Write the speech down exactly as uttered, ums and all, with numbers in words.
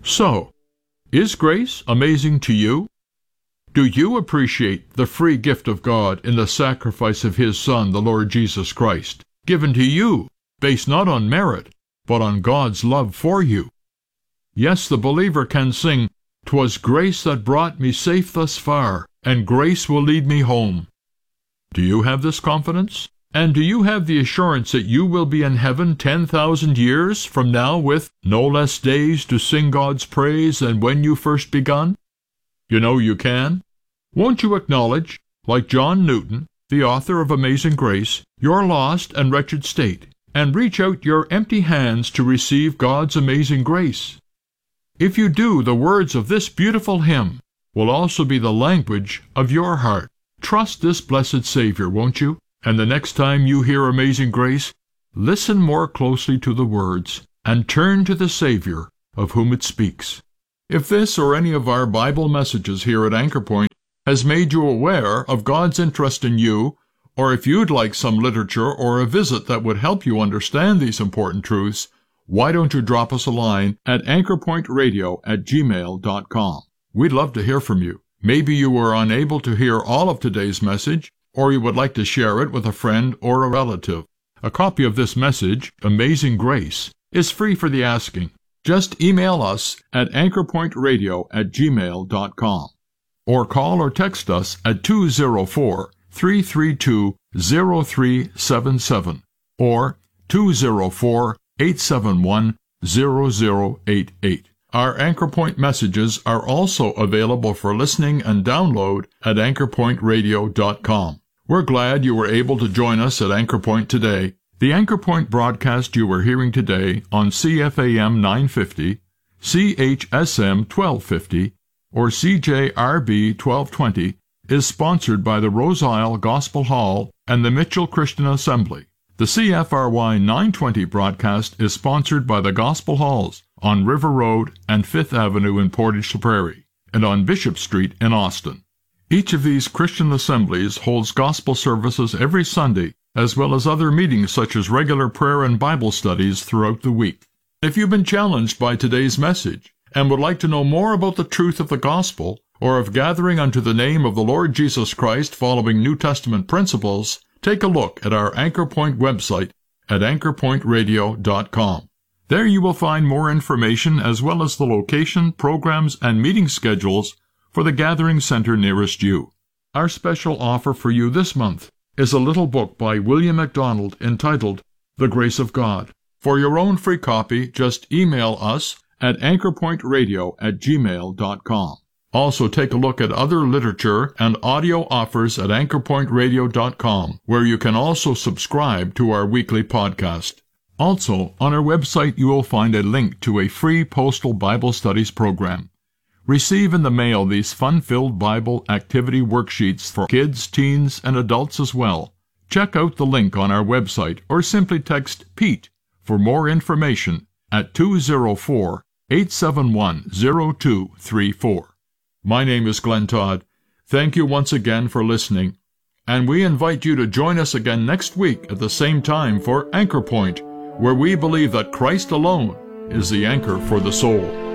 So, is grace amazing to you? Do you appreciate the free gift of God in the sacrifice of His Son, the Lord Jesus Christ, given to you, based not on merit, but on God's love for you? Yes, the believer can sing, "'Twas grace that brought me safe thus far, and grace will lead me home." Do you have this confidence? And do you have the assurance that you will be in heaven ten thousand years from now with no less days to sing God's praise than when you first begun? You know you can. Won't you acknowledge, like John Newton, the author of Amazing Grace, your lost and wretched state, and reach out your empty hands to receive God's amazing grace? If you do, the words of this beautiful hymn will also be the language of your heart. Trust this blessed Savior, won't you? And the next time you hear Amazing Grace, listen more closely to the words, and turn to the Savior of whom it speaks. If this or any of our Bible messages here at Anchor Point has made you aware of God's interest in you, or if you'd like some literature or a visit that would help you understand these important truths, why don't you drop us a line at anchorpointradio at gmail dot com. We'd love to hear from you. Maybe you were unable to hear all of today's message, or you would like to share it with a friend or a relative. A copy of this message, Amazing Grace, is free for the asking. Just email us at anchorpointradio at gmail dot com, or call or text us at two zero four, three three two, zero three seven seven or two zero four, eight seven one, zero zero eight eight. Our Anchor Point messages are also available for listening and download at anchorpointradio dot com. We're glad you were able to join us at Anchor Point today. The Anchor Point broadcast you were hearing today on C F A M nine fifty, C H S M twelve fifty, or C J R B twelve twenty is sponsored by the Rose Isle Gospel Hall and the Mitchell Christian Assembly. The C F R Y nine twenty broadcast is sponsored by the Gospel Halls on River Road and Fifth Avenue in Portage la Prairie, and on Bishop Street in Austin. Each of these Christian assemblies holds gospel services every Sunday, as well as other meetings such as regular prayer and Bible studies throughout the week. If you've been challenged by today's message and would like to know more about the truth of the gospel, or of gathering unto the name of the Lord Jesus Christ following New Testament principles, take a look at our Anchor Point website at anchorpointradio dot com. There you will find more information as well as the location, programs, and meeting schedules for the gathering center nearest you. Our special offer for you this month is a little book by William MacDonald entitled The Grace of God. For your own free copy, just email us at anchorpointradio at gmail dot com. Also, take a look at other literature and audio offers at anchorpointradio dot com, where you can also subscribe to our weekly podcast. Also, on our website you will find a link to a free postal Bible studies program. Receive in the mail these fun-filled Bible activity worksheets for kids, teens, and adults as well. Check out the link on our website or simply text Pete for more information at two zero four, eight seven one, zero two three four. My name is Glenn Todd. Thank you once again for listening, and we invite you to join us again next week at the same time for Anchor Point, where we believe that Christ alone is the anchor for the soul.